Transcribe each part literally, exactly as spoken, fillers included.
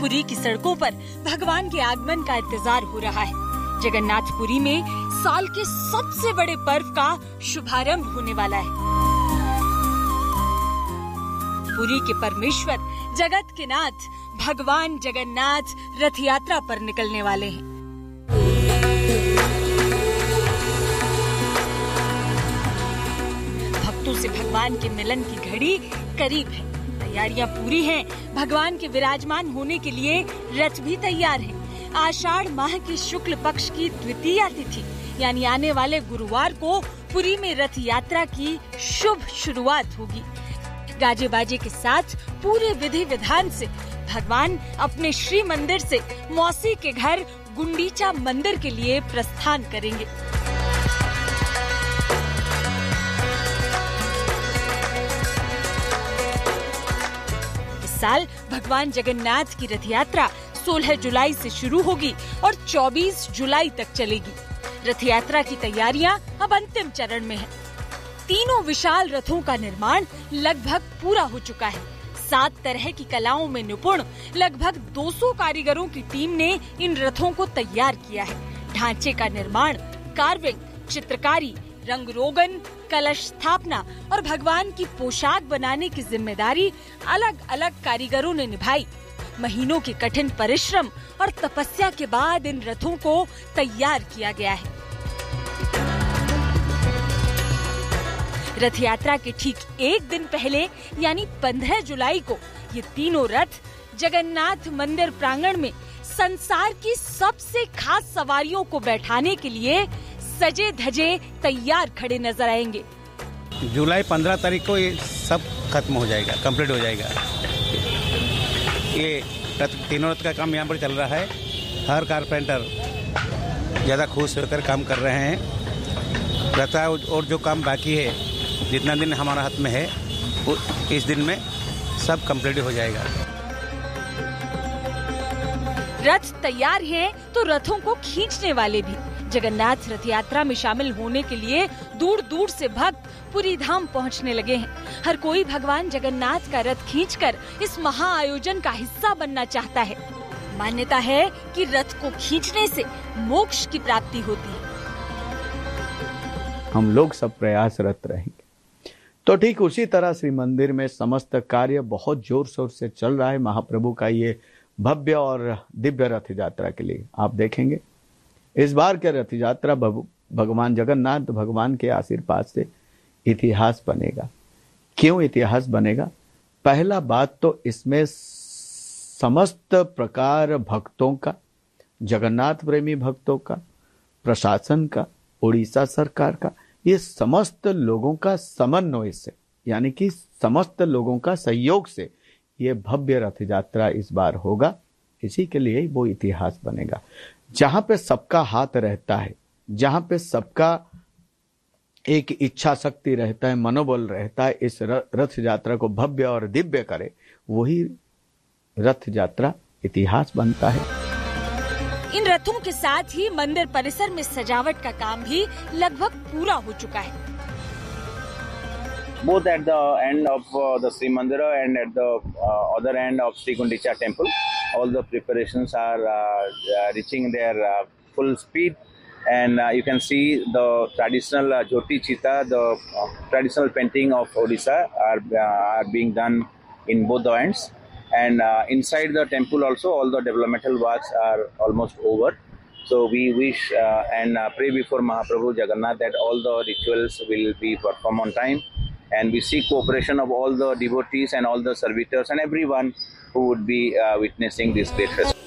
पुरी की सड़कों पर भगवान के आगमन का इंतजार हो रहा है। जगन्नाथपुरी में साल के सबसे बड़े पर्व का शुभारंभ होने वाला है। पुरी के परमेश्वर जगत के नाथ भगवान जगन्नाथ रथ यात्रा पर निकलने वाले हैं। भक्तों से भगवान के मिलन की घड़ी करीब है। तैयारियां पूरी हैं। भगवान के विराजमान होने के लिए रथ भी तैयार है। आषाढ़ माह की शुक्ल पक्ष की द्वितीया तिथि यानी आने वाले गुरुवार को पुरी में रथ यात्रा की शुभ शुरुआत होगी। गाजे बाजे के साथ पूरे विधि विधान से भगवान अपने श्री मंदिर से मौसी के घर गुंडीचा मंदिर के लिए प्रस्थान करेंगे। इस साल भगवान जगन्नाथ की रथ यात्रा सोलह जुलाई से शुरू होगी और चौबीस जुलाई तक चलेगी। रथ यात्रा की तैयारियां अब अंतिम चरण में है। तीनों विशाल रथों का निर्माण लगभग पूरा हो चुका है। सात तरह की कलाओं में निपुण लगभग दो सौ कारीगरों की टीम ने इन रथों को तैयार किया है। ढांचे का निर्माण, कार्विंग, चित्रकारी, रंग रोगन, कलश स्थापना और भगवान की पोशाक बनाने की जिम्मेदारी अलग अलग कारीगरों ने निभाई। महीनों के कठिन परिश्रम और तपस्या के बाद इन रथों को तैयार किया गया है। रथ यात्रा के ठीक एक दिन पहले यानी पंद्रह जुलाई को ये तीनों रथ जगन्नाथ मंदिर प्रांगण में संसार की सबसे खास सवारियों को बैठाने के लिए सजे धजे तैयार खड़े नजर आएंगे। जुलाई पंद्रह तारीख को ये सब खत्म हो जाएगा, कंप्लीट हो जाएगा। ये रथ तीनों रथ का काम यहाँ पर चल रहा है। हर कारपेंटर ज़्यादा खुश होकर काम कर रहे हैं। रथ और जो काम बाकी है, जितना दिन हमारा हाथ में है, वो इस दिन में सब कंप्लीट हो जाएगा। रथ तैयार हैं तो रथों को खींचने वाले भी। जगन्नाथ रथ यात्रा में शामिल होने के लिए दूर दूर से भक्त पुरी धाम पहुंचने लगे हैं। हर कोई भगवान जगन्नाथ का रथ खींचकर इस महा आयोजन का हिस्सा बनना चाहता है। मान्यता है कि रथ को खींचने से मोक्ष की प्राप्ति होती है। हम लोग सब प्रयासरत रहेंगे। तो ठीक उसी तरह श्री मंदिर में समस्त कार्य बहुत जोर शोर से चल रहा है। महाप्रभु का ये भव्य और दिव्य रथ यात्रा के लिए आप देखेंगे इस बार के रथ यात्रा भगवान जगन्नाथ भगवान के आशीर्वाद से इतिहास बनेगा। क्यों इतिहास बनेगा? पहला बात तो इसमें समस्त प्रकार भक्तों का, जगन्नाथ प्रेमी भक्तों का, प्रशासन का, उड़ीसा सरकार का, ये समस्त लोगों का समन्वय से यानी कि समस्त लोगों का सहयोग से ये भव्य रथ यात्रा इस बार होगा। इसी के लिए वो इतिहास बनेगा। जहां पे सबका हाथ रहता है, जहां पे सबका एक इच्छा शक्ति रहता है, मनोबल रहता है, इस रथ यात्रा को भव्य और दिव्य करे, वही रथ यात्रा इतिहास बनता है। इन रथों के साथ ही मंदिर परिसर में सजावट का काम भी लगभग पूरा हो चुका है। Both at the end of uh, the Sri Mandira and at the uh, other end of Sri Gundicha temple, all the preparations are uh, uh, reaching their uh, full speed, and uh, you can see the traditional uh, Jyoti Chita, the uh, traditional painting of Odisha are uh, are being done in both the ends, and uh, inside the temple also all the developmental works are almost over. So we wish uh, and uh, pray before Mahaprabhu Jagannath that all the rituals will be performed on time. And we seek cooperation of all the devotees and all the servitors and everyone who would be uh, witnessing this great festival.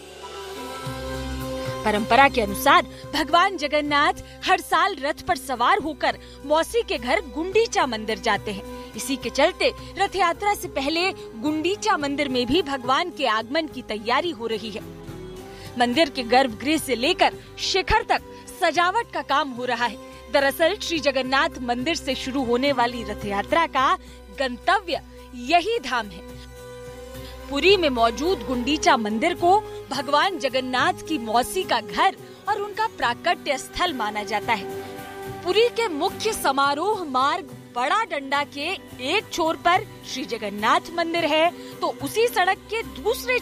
परंपरा के अनुसार भगवान जगन्नाथ हर साल रथ पर सवार होकर मौसी के घर गुंडीचा मंदिर जाते हैं। इसी के चलते रथ यात्रा से पहले गुंडीचा मंदिर में भी भगवान के आगमन की तैयारी हो रही है। मंदिर के गर्भगृह से लेकर शिखर तक सजावट का काम हो रहा है। दरअसल श्री जगन्नाथ मंदिर से शुरू होने वाली रथ यात्रा का गंतव्य यही धाम है। पुरी में मौजूद गुंडीचा मंदिर को भगवान जगन्नाथ की मौसी का घर और उनका प्राकट्य स्थल माना जाता है। पुरी के मुख्य समारोह मार्ग बड़ा डंडा के एक छोर पर श्री जगन्नाथ मंदिर है, तो उसी सड़क के दूसरे